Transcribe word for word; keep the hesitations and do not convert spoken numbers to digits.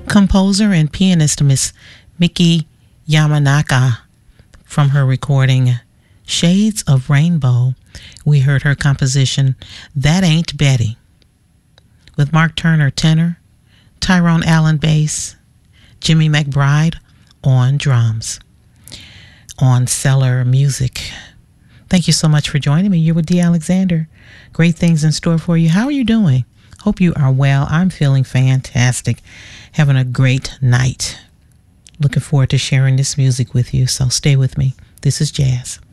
Composer and pianist Miss Miki Yamanaka from her recording Shades of Rainbow. We heard her composition That Ain't Betty with Mark Turner tenor, Tyrone Allen bass, Jimmy McBride on drums on Cellar Music. Thank you so much for joining me. You're with Dee Alexander. Great things in store for you. How are you doing? Hope you are well. I'm feeling fantastic. Having a great night. Looking forward to sharing this music with you, so stay with me. This is Jazz.